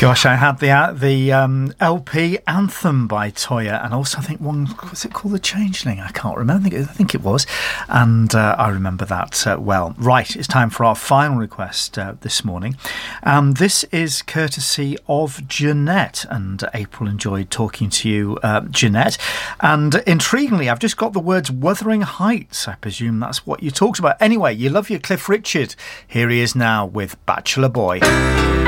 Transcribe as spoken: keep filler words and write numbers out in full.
Gosh, I had the uh, the um, L P Anthem by Toyah, and also I think one, was it called The Changeling? I can't remember. I think it, I think it was. And uh, I remember that uh, well. Right, it's time for our final request uh, this morning. Um, this is courtesy of Jeanette, and April enjoyed talking to you, uh, Jeanette. And intriguingly, I've just got the words Wuthering Heights. I presume that's what you talked about. Anyway, you love your Cliff Richard. Here he is now with Bachelor Boy.